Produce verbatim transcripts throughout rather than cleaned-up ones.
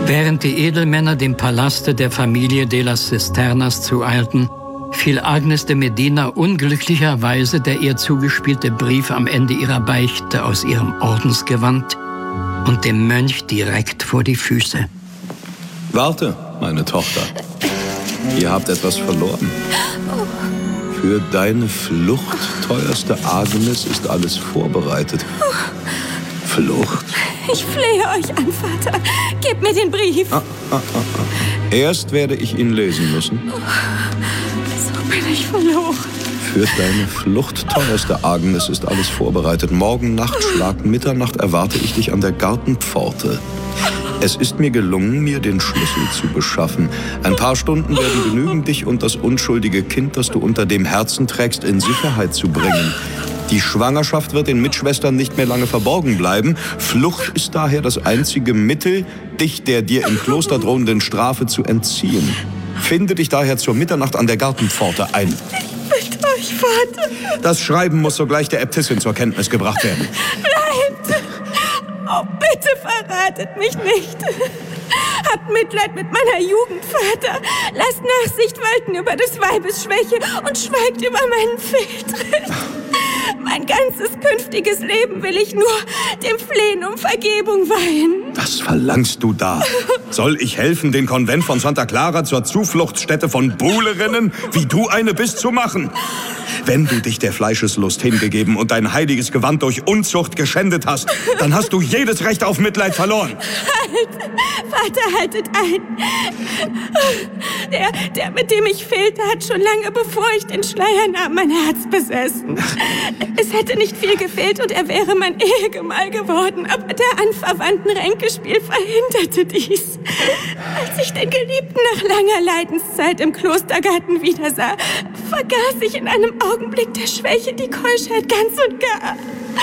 Während die Edelmänner dem Palaste der Familie de las Cisternas zueilten, fiel Agnes de Medina unglücklicherweise der ihr zugespielte Brief am Ende ihrer Beichte aus ihrem Ordensgewand und dem Mönch direkt vor die Füße. Warte, meine Tochter. Ihr habt etwas verloren. Für deine Flucht, teuerste Agnes, ist alles vorbereitet. Flucht? Ich flehe euch an, Vater. Gebt mir den Brief. Ah, ah, ah, ah. Erst werde ich ihn lesen müssen. So bin ich verloren. Für deine Flucht, teuerste Agnes, ist alles vorbereitet. Morgen Nacht, Schlag Mitternacht, erwarte ich dich an der Gartenpforte. Es ist mir gelungen, mir den Schlüssel zu beschaffen. Ein paar Stunden werden genügen, dich und das unschuldige Kind, das du unter dem Herzen trägst, in Sicherheit zu bringen. Die Schwangerschaft wird den Mitschwestern nicht mehr lange verborgen bleiben. Flucht ist daher das einzige Mittel, dich der dir im Kloster drohenden Strafe zu entziehen. Finde dich daher zur Mitternacht an der Gartenpforte ein. Ich bitte euch, Vater. Das Schreiben muss sogleich der Äbtissin zur Kenntnis gebracht werden. Bleibt! Oh, bitte verratet mich nicht. Habt Mitleid mit meiner Jugend, Vater. Lasst Nachsicht walten über des Weibes Schwäche und schweigt über meinen Fehltritt. Mein ganzes künftiges Leben will ich nur dem Flehen um Vergebung weihen. Was verlangst du da? Soll ich helfen, den Konvent von Santa Clara zur Zufluchtsstätte von Buhlerinnen, wie du eine bist, zu machen? Wenn du dich der Fleischeslust hingegeben und dein heiliges Gewand durch Unzucht geschändet hast, dann hast du jedes Recht auf Mitleid verloren. Halt! Vater, haltet ein! Der, der, mit dem ich fehlte, hat schon lange bevor ich den Schleier nahm, mein Herz besessen. Es hätte nicht viel gefehlt und er wäre mein Ehegemahl geworden, aber der anverwandten Ränkespiel verhinderte dies. Als ich den Geliebten nach langer Leidenszeit im Klostergarten wiedersah, vergaß ich in einem Augenblick der Schwäche die Keuschheit ganz und gar.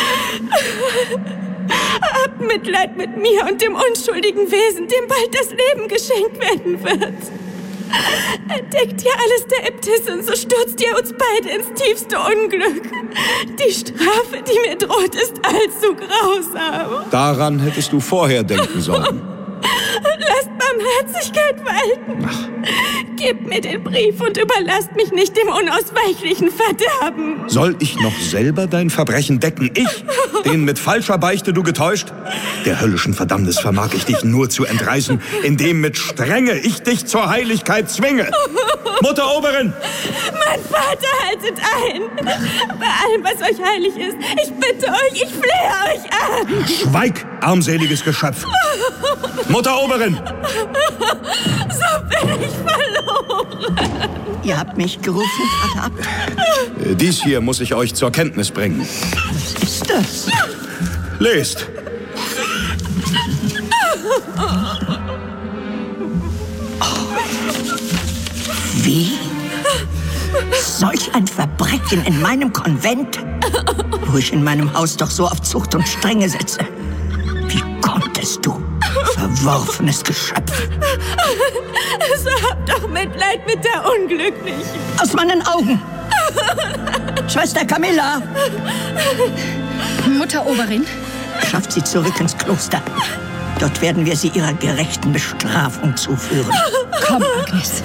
Habt Mitleid mit mir und dem unschuldigen Wesen, dem bald das Leben geschenkt werden wird. Entdeckt ihr alles der Äbtissin, so stürzt ihr uns beide ins tiefste Unglück. Die Strafe, die mir droht, ist allzu grausam. Daran hättest du vorher denken sollen. Lasst Barmherzigkeit walten. Ach. Gebt mir den Brief und überlasst mich nicht dem unausweichlichen Verderben. Soll ich noch selber dein Verbrechen decken? Ich, den mit falscher Beichte du getäuscht? Der höllischen Verdammnis vermag ich dich nur zu entreißen, indem mit Strenge ich dich zur Heiligkeit zwinge. Mutter Oberin! Mein Vater, haltet ein! Bei allem, was euch heilig ist, ich bitte euch, ich flehe euch an! Schweig, armseliges Geschöpf! Mutter Oberin! So bin ich verloren! Ihr habt mich gerufen, Vater Abt? Dies hier muss ich euch zur Kenntnis bringen. Was ist das? Lest! Wie? Solch ein Verbrechen in meinem Konvent, wo ich in meinem Haus doch so auf Zucht und Strenge setze. Wie konntest du, verworfenes Geschöpf? So habt doch Mitleid mit der Unglücklichen. Aus meinen Augen! Schwester Camilla! Mutter Oberin? Schafft sie zurück ins Kloster. Dort werden wir sie ihrer gerechten Bestrafung zuführen. Komm, Agnes.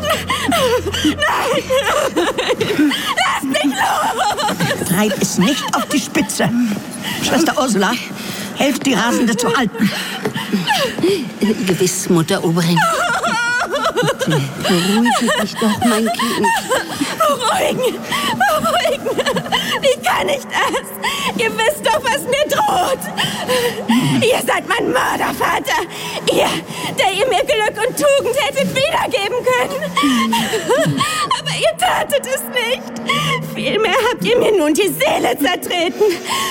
Nein! Lass mich los! Treib es nicht auf die Spitze. Schwester Ursula, helft die Rasende zu halten. Gewiss, Mutter Oberin. Bitte, beruhige dich doch, mein Kind. Beruhigen! Beruhigen! Wie kann ich das? Ihr wisst doch, was mir droht! Ihr seid mein Mördervater! Ihr, der ihr mir Glück und Tugend hättet wiedergeben können! Aber ihr tatet es nicht! Vielmehr habt ihr mir nun die Seele zertreten!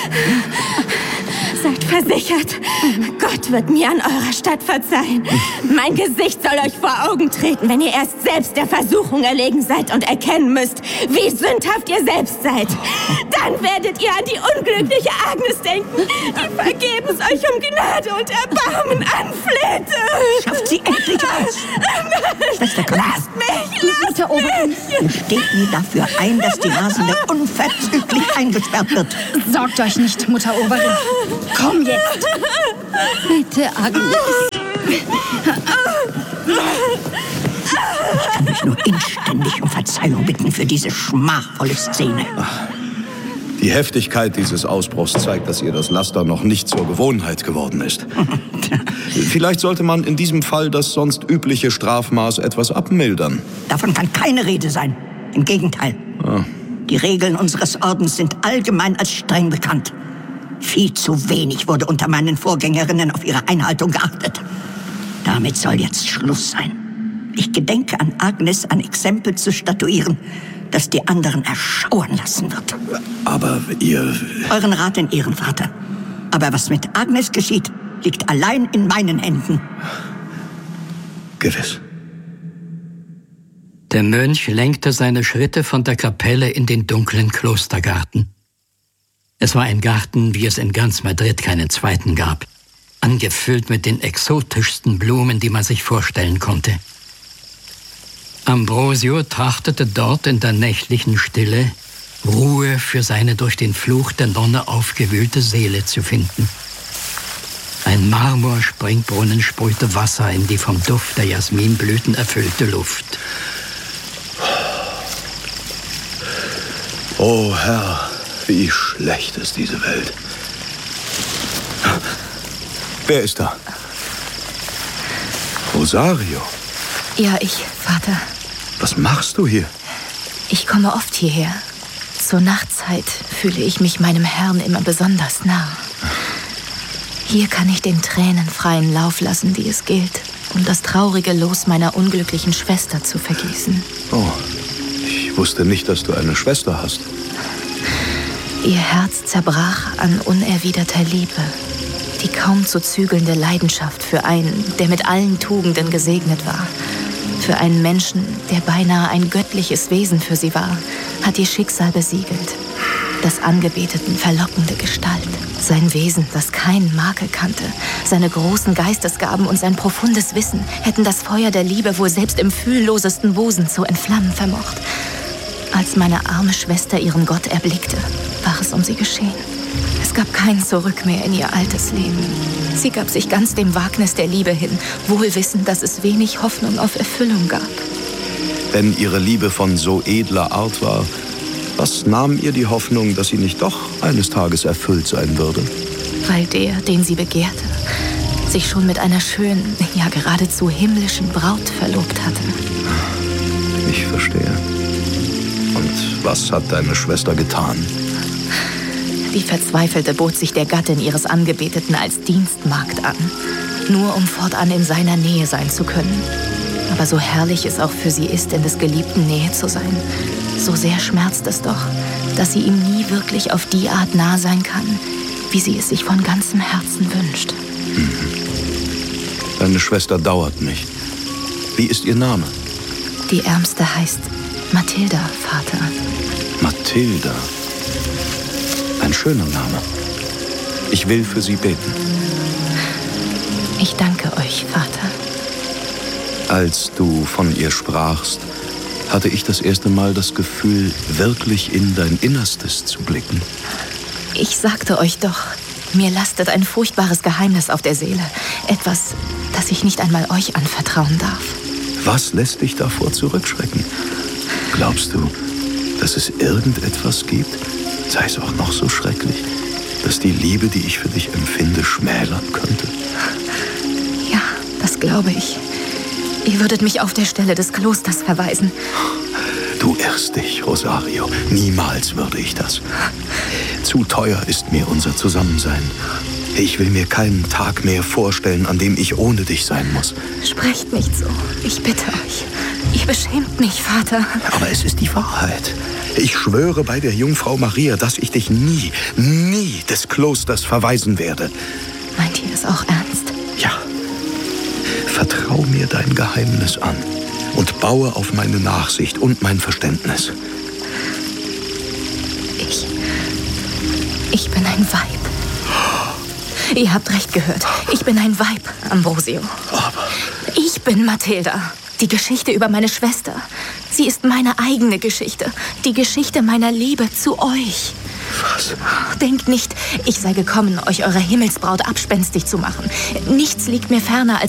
Seid versichert, Gott wird mir an eurer Stadt verzeihen. Mein Gesicht soll euch vor Augen treten, wenn ihr erst selbst der Versuchung erlegen seid und erkennen müsst, wie sündhaft ihr selbst seid. Dann werdet ihr an die unglückliche Agnes denken, die vergebens euch um Gnade und Erbarmen anflehte. Schafft sie endlich aus! Schwester Camilla, Lasst mich, lasst Mutter Oberin, steht mir dafür ein, dass die Rasende unverzüglich eingesperrt wird. sorgt euch nicht, Mutter Oberin. Komm jetzt. Bitte, Agnes. Ich kann mich nur inständig um Verzeihung bitten für diese schmachvolle Szene. Die Heftigkeit dieses Ausbruchs zeigt, dass ihr das Laster noch nicht zur Gewohnheit geworden ist. Vielleicht sollte man in diesem Fall das sonst übliche Strafmaß etwas abmildern. Davon kann keine Rede sein. Im Gegenteil. Ah. Die Regeln unseres Ordens sind allgemein als streng bekannt. Viel zu wenig wurde unter meinen Vorgängerinnen auf ihre Einhaltung geachtet. Damit soll jetzt Schluss sein. Ich gedenke an Agnes ein Exempel zu statuieren, das die anderen erschauern lassen wird. Aber ihr... Euren Rat in Ehren, Vater. Aber was mit Agnes geschieht, liegt allein in meinen Händen. Gewiss. Der Mönch lenkte seine Schritte von der Kapelle in den dunklen Klostergarten. Es war ein Garten, wie es in ganz Madrid keinen zweiten gab, angefüllt mit den exotischsten Blumen, die man sich vorstellen konnte. Ambrosio trachtete dort in der nächtlichen Stille, Ruhe für seine durch den Fluch der Nonne aufgewühlte Seele zu finden. Ein Marmorspringbrunnen sprühte Wasser in die vom Duft der Jasminblüten erfüllte Luft. Oh Herr, wie schlecht ist diese Welt. Wer ist da? Rosario. Ja, ich, Vater. Was machst du hier? Ich komme oft hierher. Zur Nachtzeit fühle ich mich meinem Herrn immer besonders nah. Hier kann ich den Tränen freien Lauf lassen, wie es gilt, um das traurige Los meiner unglücklichen Schwester zu vergießen. Oh, ich wusste nicht, dass du eine Schwester hast. Ihr Herz zerbrach an unerwiderter Liebe. Die kaum zu zügelnde Leidenschaft für einen, der mit allen Tugenden gesegnet war. Für einen Menschen, der beinahe ein göttliches Wesen für sie war, hat ihr Schicksal besiegelt. Das Angebeteten verlockende Gestalt, sein Wesen, das keinen Makel kannte, seine großen Geistesgaben und sein profundes Wissen hätten das Feuer der Liebe wohl selbst im fühllosesten Busen zu entflammen vermocht. Als meine arme Schwester ihren Gott erblickte, war es um sie geschehen. Es gab kein Zurück mehr in ihr altes Leben. Sie gab sich ganz dem Wagnis der Liebe hin, wohl wissend, dass es wenig Hoffnung auf Erfüllung gab. Wenn ihre Liebe von so edler Art war, was nahm ihr die Hoffnung, dass sie nicht doch eines Tages erfüllt sein würde? Weil der, den sie begehrte, sich schon mit einer schönen, ja geradezu himmlischen Braut verlobt hatte. Ich verstehe. Und was hat deine Schwester getan? Die Verzweifelte bot sich der Gattin ihres Angebeteten als Dienstmagd an, nur um fortan in seiner Nähe sein zu können. Aber so herrlich es auch für sie ist, in des Geliebten Nähe zu sein, so sehr schmerzt es doch, dass sie ihm nie wirklich auf die Art nah sein kann, wie sie es sich von ganzem Herzen wünscht. Mhm. Deine Schwester dauert mich. Wie ist ihr Name? Die Ärmste heißt Mathilda, Vater. Mathilda. Ein schöner Name. Ich will für sie beten. Ich danke euch, Vater. Als du von ihr sprachst, hatte ich das erste Mal das Gefühl, wirklich in dein Innerstes zu blicken. Ich sagte euch doch, mir lastet ein furchtbares Geheimnis auf der Seele. Etwas, das ich nicht einmal euch anvertrauen darf. Was lässt dich davor zurückschrecken? Glaubst du, dass es irgendetwas gibt, sei es auch noch so schrecklich, dass die Liebe, die ich für dich empfinde, schmälern könnte? Ja, das glaube ich. Ihr würdet mich auf der Stelle des Klosters verweisen. Du irrst dich, Rosario. Niemals würde ich das. Zu teuer ist mir unser Zusammensein. Ich will mir keinen Tag mehr vorstellen, an dem ich ohne dich sein muss. Sprecht nicht so. Ich bitte euch. Ihr beschämt mich, Vater. Aber es ist die Wahrheit. Ich schwöre bei der Jungfrau Maria, dass ich dich nie, nie des Klosters verweisen werde. Meint ihr es auch ernst? Ja. Vertrau mir dein Geheimnis an und baue auf meine Nachsicht und mein Verständnis. Ich... Ich bin ein Weib. Ihr habt recht gehört. Ich bin ein Weib, Ambrosio. Aber... Ich bin Mathilda. Die Geschichte über meine Schwester. Sie ist meine eigene Geschichte. Die Geschichte meiner Liebe zu euch. Was? Denkt nicht, ich sei gekommen, euch eure Himmelsbraut abspenstig zu machen. Nichts liegt mir ferner, als